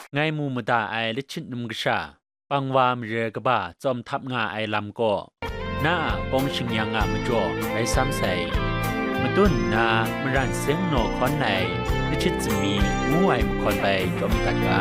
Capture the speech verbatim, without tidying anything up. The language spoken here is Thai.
ไงมูมตาไอลิชินนุมกชาปังวามเรือกบ้าจอมทับงาไอลำก็หน้ากองชิงยังงามจ่อไอซ้ำใส่มาตุ้นนามรันเสียงโนคอนในลิชิตจะมีงูไอมคอนไปจอมตักกา